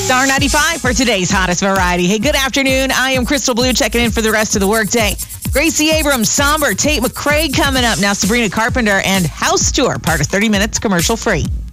Star 95 for today's hottest variety. Hey, good afternoon. I am Crystal Blue checking in for the rest of the workday. Gracie Abrams, Somber, Tate McRae coming up. Now Sabrina Carpenter and House Tour, part of 30 Minutes commercial free.